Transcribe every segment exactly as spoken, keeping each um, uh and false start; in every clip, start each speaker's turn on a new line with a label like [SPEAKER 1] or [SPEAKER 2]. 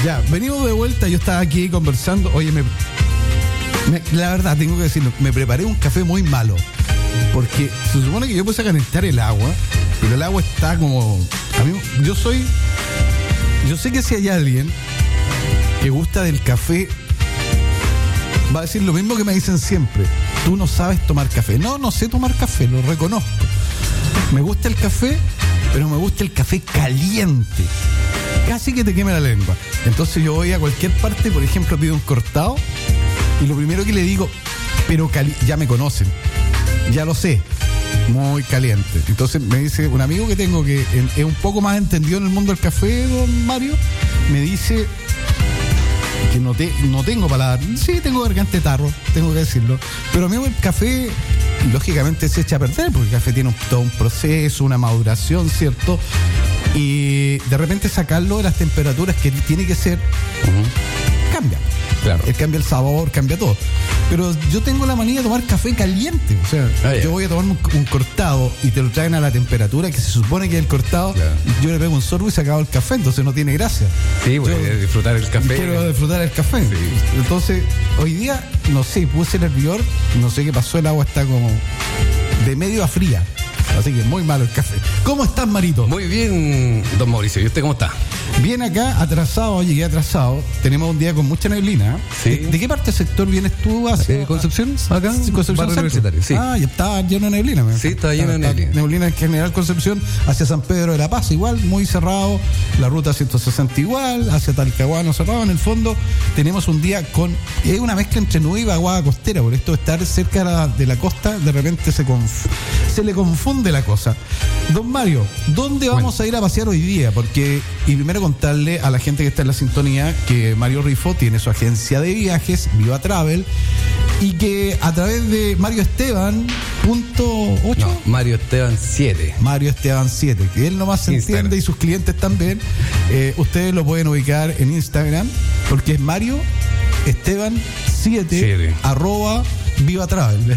[SPEAKER 1] Ya, venimos de vuelta, yo estaba aquí conversando. Oye, me, me, la verdad, tengo que decirlo, me preparé un café muy malo. Porque se supone que yo puse a calentar el agua, pero el agua está como... A mí, yo soy... Yo sé que si hay alguien que gusta del café, va a decir lo mismo que me dicen siempre. Tú no sabes tomar café. No, no sé tomar café, lo reconozco. Me gusta el café, pero me gusta el café caliente. Casi que te queme la lengua. Entonces yo voy a cualquier parte, por ejemplo, pido un cortado y lo primero que le digo, pero cali- ya me conocen, ya lo sé, muy caliente. Entonces me dice un amigo que tengo que es un poco más entendido en el mundo del café, don Mario, me dice que no, te, no tengo paladar. Sí, tengo garganta de tarro, tengo que decirlo. Pero a mí el café, lógicamente, se echa a perder, porque el café tiene un, todo un proceso, una maduración, ¿cierto? Y de repente sacarlo de las temperaturas que tiene que ser, uh-huh. cambia. Claro. Él cambia el sabor, cambia todo. Pero yo tengo la manía de tomar café caliente. O sea, ah, yo voy a tomar un, un cortado y te lo traen a la temperatura que se supone que es el cortado. Claro. Yo le pego un sorbo y se acaba el café, entonces no tiene gracia.
[SPEAKER 2] Sí, voy a disfrutar el café.
[SPEAKER 1] Quiero disfrutar el café. Sí. Entonces, hoy día, no sé, puse el hervidor, no sé qué pasó, el agua está como de medio a fría. Así que muy malo el café. ¿Cómo estás, Marito?
[SPEAKER 2] Muy bien, don Mauricio. ¿Y usted cómo está?
[SPEAKER 1] Bien acá, atrasado, llegué atrasado. Tenemos un día con mucha neblina.
[SPEAKER 2] Sí.
[SPEAKER 1] ¿De, de qué parte del sector vienes tú? Hacia,
[SPEAKER 2] eh, ¿Concepción? Acá,
[SPEAKER 1] sí, Concepción
[SPEAKER 2] universitario, sí.
[SPEAKER 1] Ah, ya está lleno de neblina.
[SPEAKER 2] Sí, está lleno de neblina.
[SPEAKER 1] Neblina en General Concepción, hacia San Pedro de la Paz igual, muy cerrado. La ruta ciento sesenta igual, hacia Talcahuano cerrado. En el fondo tenemos un día con... Es una mezcla entre nube y vaguada costera. Por esto estar cerca de la, de la costa, de repente se, conf, se le confunde la cosa. Don Mario, ¿dónde vamos bueno. a ir a pasear hoy día? Porque, y primero contarle a la gente que está en la sintonía que Mario Rifo tiene su agencia de viajes, Viva Travel, y que a través de Mario Esteban punto ocho
[SPEAKER 2] no, Mario Esteban siete
[SPEAKER 1] Mario Esteban siete, que él nomás se Instagram. entiende y sus clientes también, eh, ustedes lo pueden ubicar en Instagram, porque es Mario Esteban siete arroba Viva Travel.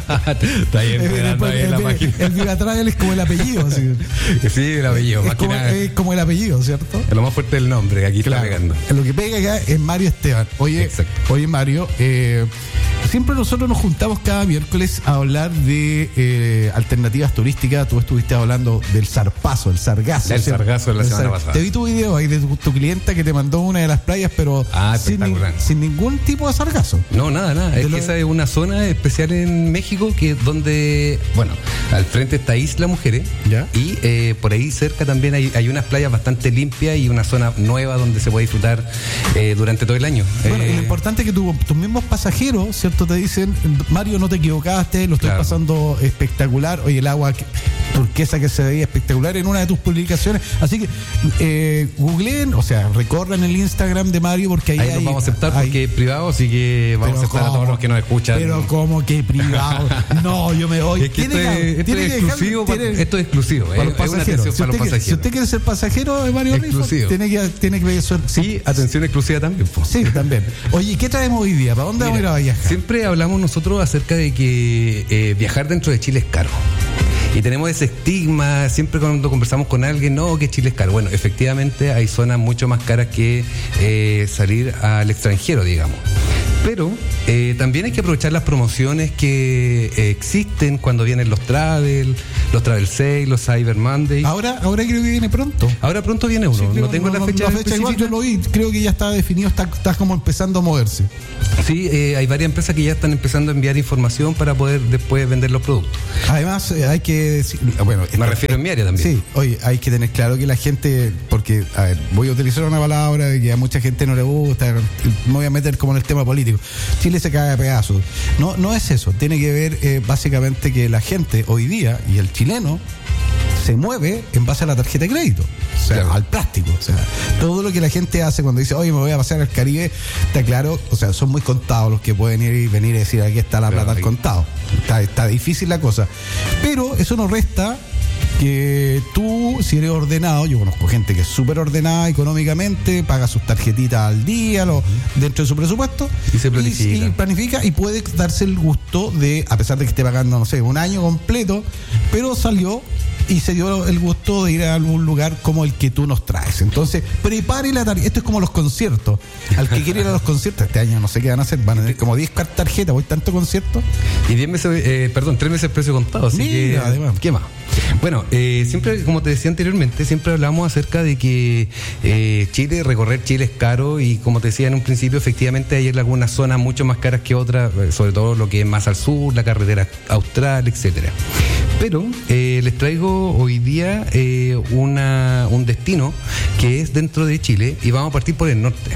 [SPEAKER 2] Está bien, el, el,
[SPEAKER 1] el,
[SPEAKER 2] la
[SPEAKER 1] el, el Viva Travel es como el apellido. Así.
[SPEAKER 2] Sí, el apellido.
[SPEAKER 1] Es,
[SPEAKER 2] más
[SPEAKER 1] como,
[SPEAKER 2] que nada,
[SPEAKER 1] es como el apellido, ¿cierto?
[SPEAKER 2] Es lo más fuerte del nombre, que aquí claro, está pegando.
[SPEAKER 1] Lo que pega acá es Mario Esteban. Oye, Exacto. oye Mario, eh, siempre nosotros nos juntamos cada miércoles a hablar de eh, alternativas turísticas. Tú estuviste hablando del zarpazo, el sargazo.
[SPEAKER 2] El sargazo de la semana pasada.
[SPEAKER 1] Te vi tu video ahí de tu, tu clienta que te mandó una de las playas, pero
[SPEAKER 2] ah,
[SPEAKER 1] sin, sin ningún tipo de sargazo.
[SPEAKER 2] No, nada, nada. De es lo... que esa es una zona especial en México, que donde, bueno, al frente está Isla Mujeres, ¿ya? Y eh, por ahí cerca también hay, hay unas playas bastante limpias y una zona nueva donde se puede disfrutar eh, durante todo el año.
[SPEAKER 1] Bueno,
[SPEAKER 2] eh,
[SPEAKER 1] y lo importante es que tu, tus mismos pasajeros, ¿cierto? Te dicen, Mario, no te equivocaste, lo estoy claro. pasando espectacular. Oye, el agua turquesa que se veía espectacular en una de tus publicaciones. Así que eh, googleen, o sea, recorran el Instagram de Mario, porque ahí,
[SPEAKER 2] ahí
[SPEAKER 1] hay,
[SPEAKER 2] nos vamos a aceptar hay, porque es privado, así que vamos a aceptar cómo, a todos los que nos escuchan.
[SPEAKER 1] Pero como que privado. No, yo me voy.
[SPEAKER 2] Es que esto, es, esto, es exclusivo
[SPEAKER 1] dejar,
[SPEAKER 2] para, esto es exclusivo.
[SPEAKER 1] Para los pasajeros. Si, para los pasajeros. Si usted quiere ser pasajero de Mario Rifo, tiene que, tiene que ver su...
[SPEAKER 2] Sí, atención exclusiva también. Pues.
[SPEAKER 1] Sí, también. Oye, ¿qué traemos hoy día? ¿Para dónde Mira, vamos a ir a viajar?
[SPEAKER 2] Siempre hablamos nosotros acerca de que eh, viajar dentro de Chile es caro. Y tenemos ese estigma, siempre cuando conversamos con alguien, no, que Chile es caro. Bueno, efectivamente hay zonas mucho más caras que eh, salir al extranjero, digamos. Pero eh, también hay que aprovechar las promociones que eh, existen cuando vienen los travel, los travel sales, los Cyber Monday.
[SPEAKER 1] Ahora, ahora creo que viene pronto.
[SPEAKER 2] Ahora pronto viene uno. Sí, creo, no tengo no, la fecha.
[SPEAKER 1] La fecha igual yo lo vi, creo que ya está definido, está, está como empezando a moverse.
[SPEAKER 2] Sí, eh, hay varias empresas que ya están empezando a enviar información para poder después vender los productos.
[SPEAKER 1] Además, eh, hay que decir, bueno,
[SPEAKER 2] me refiero en mi área también.
[SPEAKER 1] Sí, oye, hay que tener claro que la gente, porque, a ver, voy a utilizar una palabra que a mucha gente no le gusta, me voy a meter como en el tema político. Chile se cae a pedazos. No, no es eso. Tiene que ver eh, básicamente que la gente hoy día y el chileno se mueve en base a la tarjeta de crédito, o sea, claro. al plástico. O sea, todo lo que la gente hace cuando dice, oye, me voy a pasear al Caribe, está claro, o sea, son muy contados los que pueden ir y venir y decir, aquí está la plata al contado. Está, está difícil la cosa. Pero eso no resta que tú, si eres ordenado, yo conozco gente que es súper ordenada económicamente, paga sus tarjetitas al día, lo, dentro de su presupuesto,
[SPEAKER 2] y se planifica.
[SPEAKER 1] Y, y planifica y puede darse el gusto de, a pesar de que esté pagando, no sé, un año completo, pero salió y se dio el gusto de ir a algún lugar como el que tú nos traes. Entonces, prepare la tarjeta. Esto es como los conciertos. Al que quiere ir a los conciertos, este año no sé qué van a hacer, van a tener como diez tarjetas, voy tanto concierto.
[SPEAKER 2] Y diez meses, eh, perdón, tres meses precio contado. Así
[SPEAKER 1] Mira,
[SPEAKER 2] que,
[SPEAKER 1] además.
[SPEAKER 2] ¿qué más? Bueno, eh, siempre, como te decía anteriormente, siempre hablamos acerca de que eh, Chile, recorrer Chile es caro y como te decía en un principio, efectivamente hay algunas zonas mucho más caras que otras, sobre todo lo que es más al sur, la carretera austral, etcétera. Pero eh, les traigo hoy día eh, una, un destino que es dentro de Chile y vamos a partir por el norte.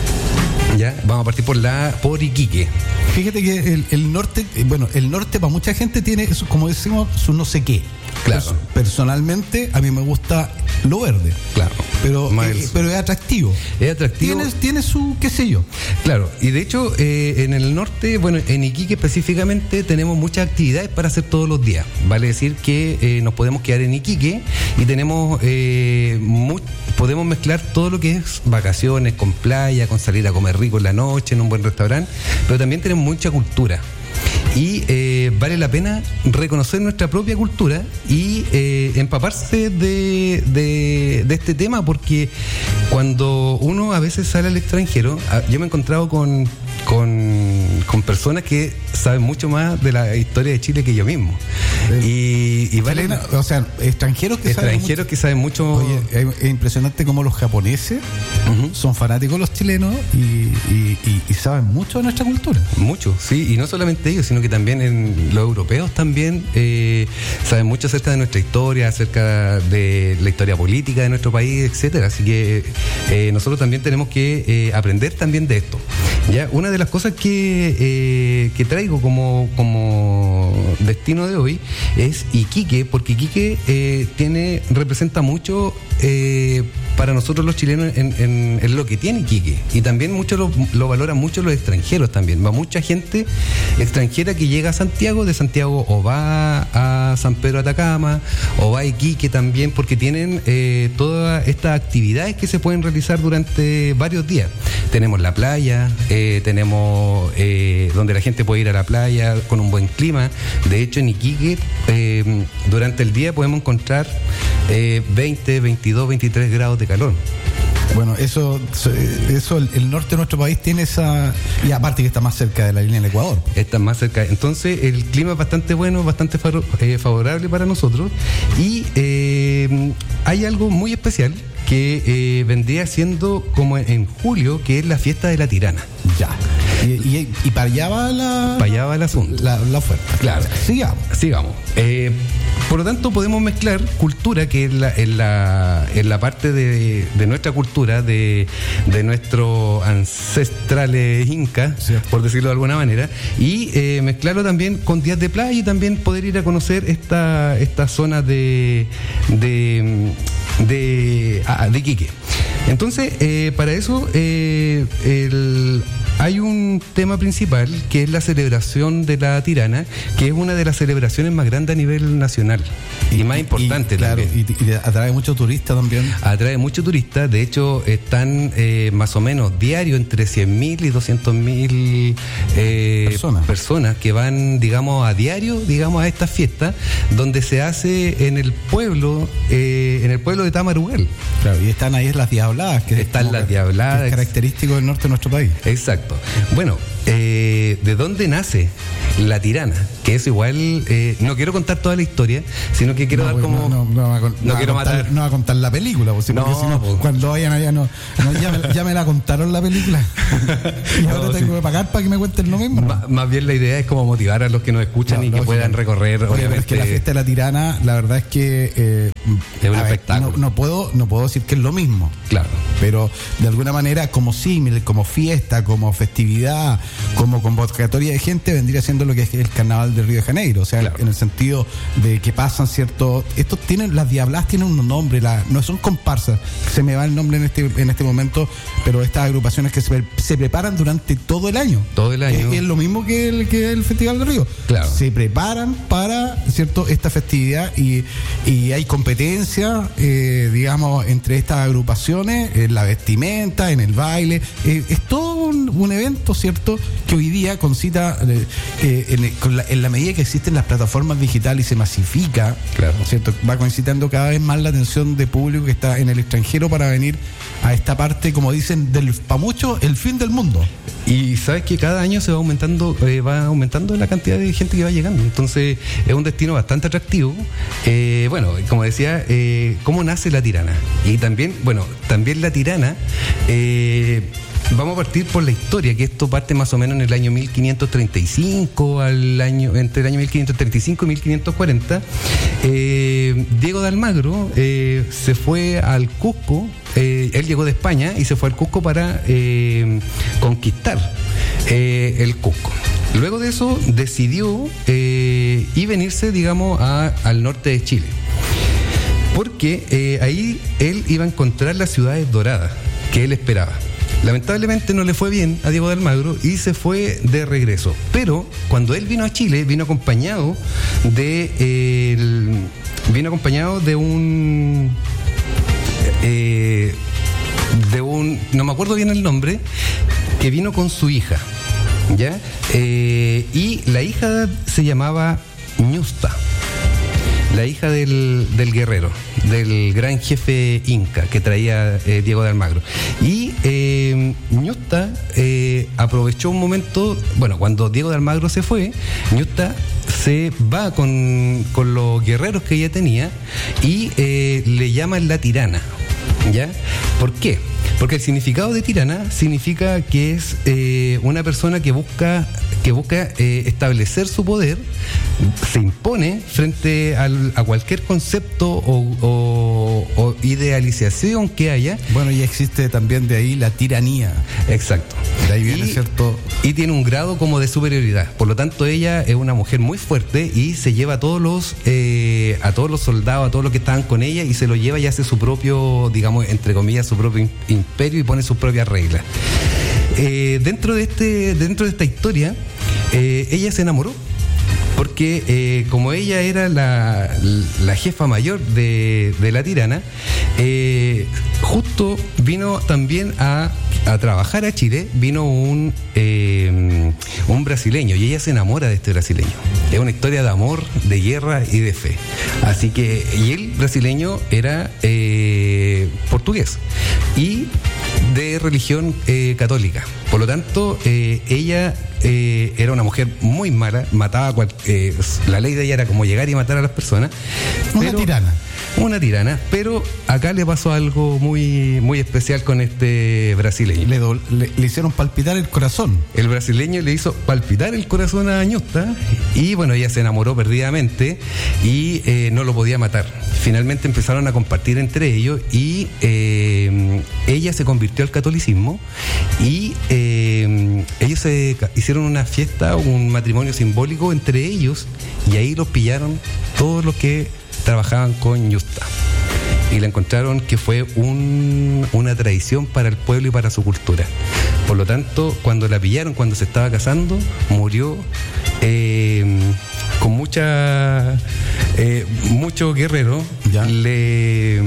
[SPEAKER 2] Ya, vamos a partir por la por Iquique.
[SPEAKER 1] Fíjate que el, el norte, bueno, el norte para mucha gente tiene, su, como decimos, su no sé qué.
[SPEAKER 2] Claro.
[SPEAKER 1] Pues, personalmente, a mí me gusta lo verde.
[SPEAKER 2] Claro.
[SPEAKER 1] Pero, eh, pero es atractivo.
[SPEAKER 2] Es atractivo.
[SPEAKER 1] Tiene, tiene su, qué sé yo.
[SPEAKER 2] Claro. Y de hecho, eh, en el norte, bueno, en Iquique específicamente, tenemos muchas actividades para hacer todos los días. Vale decir que eh, nos podemos quedar en Iquique y tenemos, eh, muy, podemos mezclar todo lo que es vacaciones con playa, con salir a comer rico en la noche, en un buen restaurante, pero también tenemos mucha cultura. Y eh, vale la pena reconocer nuestra propia cultura y eh, empaparse de, de, de este tema, porque cuando uno a veces sale al extranjero, yo me he encontrado con, con, con personas que saben mucho más de la historia de Chile que yo mismo. Y, y vale,
[SPEAKER 1] Chilena, o sea, extranjeros que
[SPEAKER 2] extranjeros
[SPEAKER 1] saben mucho.
[SPEAKER 2] que saben mucho.
[SPEAKER 1] Oye, es, es impresionante cómo los japoneses uh-huh. son fanáticos los chilenos y, y, y, y saben mucho de nuestra cultura.
[SPEAKER 2] Mucho, sí, y no solamente ellos, sino que también en los europeos también eh, saben mucho acerca de nuestra historia, acerca de la historia política de nuestro país, etcétera. Así que eh, nosotros también tenemos que eh, aprender también de esto. Ya, una de las cosas que, eh, que traigo como, como destino de hoy es Iquique, porque Iquique eh, tiene, representa mucho eh, para nosotros los chilenos en, en, en lo que tiene Iquique, y también mucho lo, lo valoran mucho los extranjeros también. Va mucha gente extranjera que llega a Santiago, de Santiago o va a San Pedro Atacama o va a Iquique también, porque tienen eh, todas estas actividades que se pueden realizar durante varios días. Tenemos la playa, eh, tenemos eh, donde la gente puede ir a la playa con un buen clima. De hecho, en Iquique eh, durante el día podemos encontrar eh, veinte, veintidós, veintitrés grados de calor.
[SPEAKER 1] Bueno, eso, eso el, el norte de nuestro país tiene esa, y aparte que está más cerca de la línea del Ecuador.
[SPEAKER 2] Está más cerca. Entonces el clima es bastante bueno, bastante faro, eh, favorable para nosotros, y eh, hay algo muy especial que eh, vendría siendo como en julio, que es la fiesta de la Tirana.
[SPEAKER 1] Ya. Y, y, y para allá va la...
[SPEAKER 2] Para allá va el asunto.
[SPEAKER 1] La, la oferta.
[SPEAKER 2] Claro.
[SPEAKER 1] Sigamos.
[SPEAKER 2] Sigamos. Eh, por lo tanto, podemos mezclar cultura, que es la, en la, en la parte de, de nuestra cultura, de, de nuestros ancestrales incas, sí, por decirlo de alguna manera, y eh, mezclarlo también con días de playa y también poder ir a conocer esta, esta zona de... de de, ah, de Iquique. Entonces, eh, para eso eh, el, hay un tema principal, que es la celebración de la Tirana, que es una de las celebraciones más grandes a nivel nacional y, y más importante,
[SPEAKER 1] y, claro,
[SPEAKER 2] también.
[SPEAKER 1] Y, y atrae muchos turistas también.
[SPEAKER 2] Atrae muchos turistas. De hecho, están eh, más o menos diario entre cien mil y doscientos mil eh, personas. personas que van, digamos, a diario, digamos, a esta fiesta, donde se hace en el pueblo, eh, en el pueblo de Tamarugal.
[SPEAKER 1] Claro, y están ahí las diabladas, que
[SPEAKER 2] están las diabladas,
[SPEAKER 1] que es característico del norte de nuestro país.
[SPEAKER 2] Exacto. Bueno, eh, ¿de dónde nace la Tirana? Que es igual, eh, no quiero contar toda la historia, sino que quiero
[SPEAKER 1] no,
[SPEAKER 2] dar como...
[SPEAKER 1] No, no, no, va a, no,
[SPEAKER 2] no quiero
[SPEAKER 1] contar,
[SPEAKER 2] matar...
[SPEAKER 1] No va a contar la película, porque
[SPEAKER 2] no,
[SPEAKER 1] si no,
[SPEAKER 2] pues.
[SPEAKER 1] Cuando vayan allá, no, no ya, me, ya me la contaron la película. Y ahora no, tengo sí. que pagar para que me cuenten lo mismo.
[SPEAKER 2] ¿no? Más bien la idea es como motivar a los que nos escuchan no, y que lógico. puedan recorrer.
[SPEAKER 1] Oye, obviamente. Pero es que la fiesta de la Tirana, la verdad es que... Eh,
[SPEAKER 2] es un espectáculo.
[SPEAKER 1] Ver, no, no, puedo, no puedo decir que es lo mismo.
[SPEAKER 2] Claro.
[SPEAKER 1] Pero de alguna manera, como símil, como fiesta, como festividad, como convocatoria de gente, vendría siendo lo que es el carnaval de Río de Janeiro. O sea, claro. en el sentido de que pasan cierto... Estos tienen, las diablas tienen un nombre, la, no son comparsas, se me va el nombre en este, en este momento, pero estas agrupaciones que se, se preparan durante todo el año.
[SPEAKER 2] Todo el año.
[SPEAKER 1] Es, es lo mismo que el, que el Festival de Río.
[SPEAKER 2] Claro.
[SPEAKER 1] Se preparan para, ¿cierto?, esta festividad y, y hay competencia, eh, digamos, entre estas agrupaciones, en la vestimenta, en el baile. Eh, es todo un, un evento, ¿cierto?, que hoy día concita eh, eh, en, con la, en la medida que existen las plataformas digitales y se masifica,
[SPEAKER 2] claro,
[SPEAKER 1] ¿cierto? Va concitando cada vez más la atención de público que está en el extranjero para venir a esta parte, como dicen, del para muchos el fin del mundo.
[SPEAKER 2] Y sabes que cada año se va aumentando, eh, va aumentando la cantidad de gente que va llegando. Entonces es un destino bastante atractivo. Eh, bueno, como decía, eh, ¿cómo nace La Tirana? Y también, bueno, también La Tirana, eh, vamos a partir por la historia, que esto parte más o menos en el año mil quinientos treinta y cinco, al año, entre el año mil quinientos treinta y cinco y mil quinientos cuarenta. Eh, Diego de Almagro eh, se fue al Cusco. Eh, él llegó de España y se fue al Cusco para eh, conquistar eh, el Cusco. Luego de eso decidió eh, y venirse, digamos, a, al norte de Chile, porque eh, ahí él iba a encontrar las ciudades doradas que él esperaba. Lamentablemente no le fue bien a Diego de Almagro y se fue de regreso. Pero cuando él vino a Chile, vino acompañado de eh, el, vino acompañado de un eh, de un no me acuerdo bien el nombre, que vino con su hija, ¿ya? Eh, y la hija se llamaba Ñusta, la hija del, del guerrero, del gran jefe inca que traía eh, Diego de Almagro. Y eh, Ñusta eh, aprovechó un momento, bueno, cuando Diego de Almagro se fue, Ñusta se va con, con los guerreros que ella tenía y eh, le llaman La Tirana, ¿ya? ¿Por qué? Porque el significado de tirana significa que es eh, una persona que busca que busca eh, establecer su poder, se impone frente al, a cualquier concepto o, o, o idealización que haya.
[SPEAKER 1] Bueno, y existe también de ahí la tiranía.
[SPEAKER 2] Exacto.
[SPEAKER 1] De ahí viene,
[SPEAKER 2] y,
[SPEAKER 1] ¿cierto?
[SPEAKER 2] Y tiene un grado como de superioridad. Por lo tanto, ella es una mujer muy fuerte y se lleva a todos los eh, a todos los soldados, a todos los que estaban con ella, y se lo lleva y hace su propio, digamos, entre comillas, su propio imperio y pone sus propias reglas. Eh, dentro de este, dentro de esta historia, eh, ella se enamoró. Porque eh, como ella era la, la jefa mayor de, de la tirana, eh, justo vino también a, a trabajar a Chile, vino un, eh, un brasileño, y ella se enamora de este brasileño. Es una historia de amor, de guerra y de fe. Así que, y el brasileño era eh, portugués y de religión eh, católica. Por lo tanto, eh, ella eh, era una mujer muy mala, mataba cual, eh, la ley de ella era como llegar y matar a las personas.
[SPEAKER 1] Una
[SPEAKER 2] pero,
[SPEAKER 1] tirana.
[SPEAKER 2] Una tirana, pero acá le pasó algo muy, muy especial con este brasileño.
[SPEAKER 1] Le, do, le, le hicieron palpitar el corazón.
[SPEAKER 2] El brasileño le hizo palpitar el corazón a Ñusta y bueno, ella se enamoró perdidamente y eh, no lo podía matar. Finalmente empezaron a compartir entre ellos y eh, ella se convirtió al catolicismo y eh, ellos se hicieron una fiesta, un matrimonio simbólico entre ellos, y ahí los pillaron todos los que trabajaban con Ñusta y le encontraron que fue un, una traición para el pueblo y para su cultura. Por lo tanto, cuando la pillaron, cuando se estaba casando, murió eh, con mucha eh, mucho guerrero. Ya. Le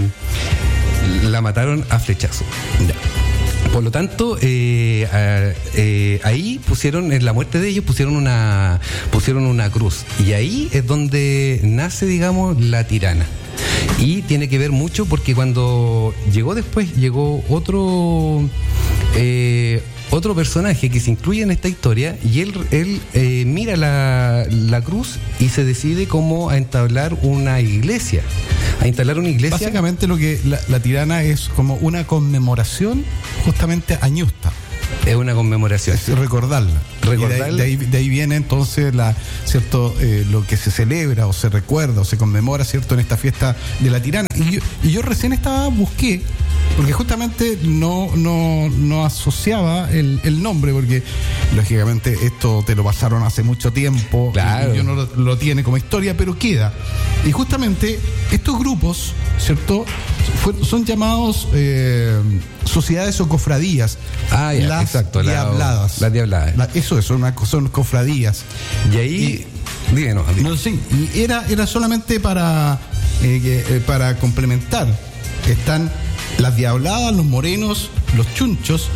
[SPEAKER 2] la mataron a flechazo. Ya. Por lo tanto, eh, eh, ahí pusieron, en la muerte de ellos, pusieron una, pusieron una cruz. Y ahí es donde nace, digamos, la tirana. Y tiene que ver mucho porque cuando llegó después, llegó otro, eh, otro personaje que se incluye en esta historia, y él, él eh, mira la, la cruz y se decide como a entablar una iglesia. A instalar una iglesia.
[SPEAKER 1] Básicamente lo que la, la tirana es como una conmemoración justamente a Ñusta.
[SPEAKER 2] Es una conmemoración.
[SPEAKER 1] Es recordarla. recordarla. De, ahí, de, ahí, de ahí viene entonces la, cierto, eh, lo que se celebra o se recuerda o se conmemora, cierto, en esta fiesta de la tirana. Y yo, y yo recién estaba, busqué, porque justamente no, no, no asociaba el, el nombre, porque lógicamente esto te lo pasaron hace mucho tiempo.
[SPEAKER 2] Claro.
[SPEAKER 1] Y yo no lo, lo tiene como historia, pero queda. Y justamente estos grupos, ¿cierto?, Fue, son llamados eh, sociedades o cofradías.
[SPEAKER 2] Ah, ya,
[SPEAKER 1] las
[SPEAKER 2] exacto,
[SPEAKER 1] diabladas.
[SPEAKER 2] La, las diabladas.
[SPEAKER 1] La, eso es, son, una, son cofradías.
[SPEAKER 2] Y ahí, y, díganos, díganos.
[SPEAKER 1] No, sí, y era, era solamente para, eh, eh, para complementar. Están las diabladas, los morenos, los chunchos,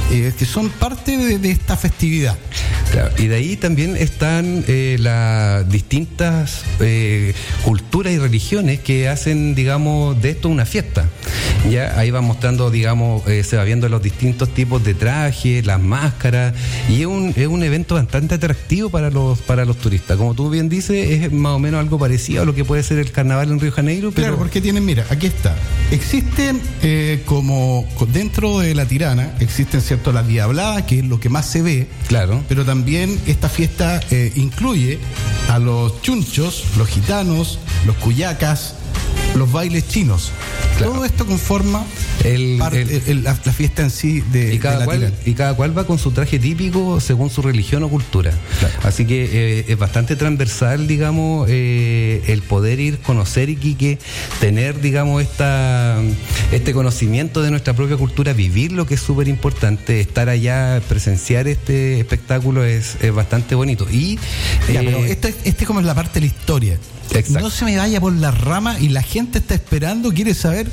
[SPEAKER 1] eh, que son parte de, de esta festividad.
[SPEAKER 2] Claro, y de ahí también están eh, las distintas eh, culturas y religiones que hacen, digamos, de esto una fiesta. Ya ahí va mostrando, digamos, eh, se va viendo los distintos tipos de trajes, las máscaras, y es un, es un evento bastante atractivo para los para los turistas. Como tú bien dices, es más o menos algo parecido a lo que puede ser el carnaval en Río de Janeiro. Pero...
[SPEAKER 1] Claro, porque tienen, mira, aquí está. Existen eh, como dentro de la Tirana, existen, ¿cierto?, la diablada, que es lo que más se ve.
[SPEAKER 2] Claro.
[SPEAKER 1] Pero también esta fiesta eh, incluye a los chunchos, los gitanos, los cuyacas, los bailes chinos. Claro. Todo esto conforma el, parte, el, el, la, la fiesta en sí de,
[SPEAKER 2] y cada
[SPEAKER 1] de la
[SPEAKER 2] cual,
[SPEAKER 1] Tirana.
[SPEAKER 2] Y cada cual va con su traje típico según su religión o cultura. Claro. Así que eh, es bastante transversal, digamos, eh, el poder ir, conocer Iquique, tener, digamos, esta este conocimiento de nuestra propia cultura, vivir lo que es súper importante, estar allá, presenciar este espectáculo es, es bastante bonito. Y
[SPEAKER 1] ya,
[SPEAKER 2] eh,
[SPEAKER 1] pero este, este como es la parte de la historia. Exacto. No se me vaya por la rama y la gente está esperando, quiere saber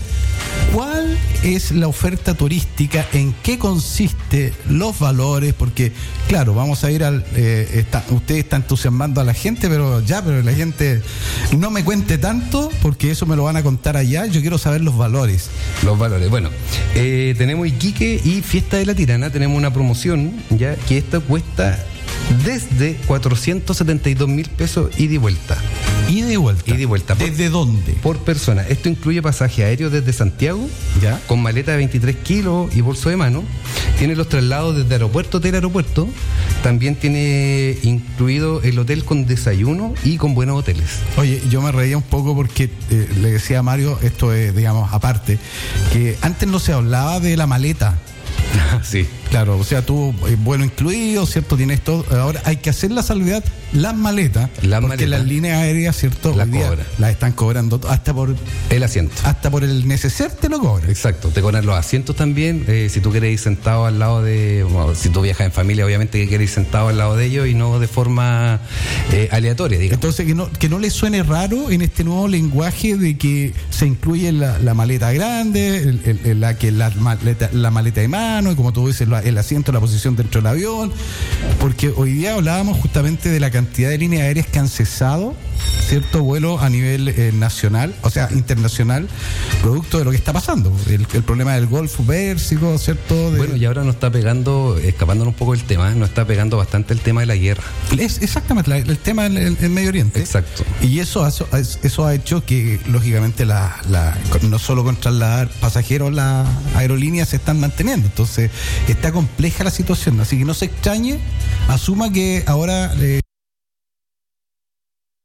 [SPEAKER 1] cuál es la oferta turística, en qué consiste, los valores, porque claro, vamos a ir al eh, está, usted está entusiasmando a la gente, pero ya, pero la gente no me cuente tanto, porque eso me lo van a contar allá. Yo quiero saber los valores.
[SPEAKER 2] Los valores, bueno, eh, tenemos Iquique y Fiesta de la Tirana, tenemos una promoción, ya que esta cuesta desde cuatrocientos setenta y dos mil pesos ida y vuelta.
[SPEAKER 1] ¿Ida y vuelta?
[SPEAKER 2] Ida y vuelta.
[SPEAKER 1] ¿Desde dónde?
[SPEAKER 2] Por persona. Esto incluye pasaje aéreo desde Santiago,
[SPEAKER 1] ¿ya?,
[SPEAKER 2] con maleta de veintitrés kilos y bolso de mano. Tiene los traslados desde aeropuerto, hotel, aeropuerto. También tiene incluido el hotel con desayuno y con buenos hoteles.
[SPEAKER 1] Oye, yo me reía un poco porque eh, le decía a Mario, esto es, digamos, aparte, que antes no se hablaba de la maleta.
[SPEAKER 2] Sí.
[SPEAKER 1] Claro, o sea, tú, eh, bueno incluido, ¿cierto? Tienes todo. Ahora hay que hacer la salvedad, las maletas,
[SPEAKER 2] las
[SPEAKER 1] porque
[SPEAKER 2] maletas,
[SPEAKER 1] las líneas aéreas, ¿cierto?
[SPEAKER 2] Las
[SPEAKER 1] Hoy día
[SPEAKER 2] cobran.
[SPEAKER 1] Las están cobrando hasta por
[SPEAKER 2] el asiento.
[SPEAKER 1] Hasta por el neceser te lo cobran.
[SPEAKER 2] Exacto, te cobran los asientos también. Eh, si tú quieres ir sentado al lado de. Bueno, si tú viajas en familia, obviamente que quieres ir sentado al lado de ellos y no de forma eh, aleatoria, digamos.
[SPEAKER 1] Entonces, que no, que no le suene raro en este nuevo lenguaje de que se incluye la, la maleta grande, el, el, el, la, que la, maleta, la maleta de mano, y como tú dices, la, el asiento, la posición dentro del avión, porque hoy día hablábamos justamente de la cantidad de líneas aéreas que han cesado cierto vuelo a nivel eh, nacional, o sea, internacional, producto de lo que está pasando, el, el problema del Golfo Pérsico, ¿cierto? De...
[SPEAKER 2] Bueno, y ahora nos está pegando, escapándonos un poco del tema, nos está pegando bastante el tema de la guerra.
[SPEAKER 1] Es exactamente la, el tema del el Medio Oriente.
[SPEAKER 2] Exacto.
[SPEAKER 1] Y eso, eso, eso ha hecho que, lógicamente, la, la, no solo con trasladar pasajeros, las aerolíneas se están manteniendo. Entonces, está compleja la situación. Así que no se extrañe, asuma que ahora... Eh,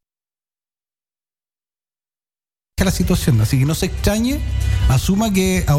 [SPEAKER 1] la situación, así que no se extrañe, asuma que ahora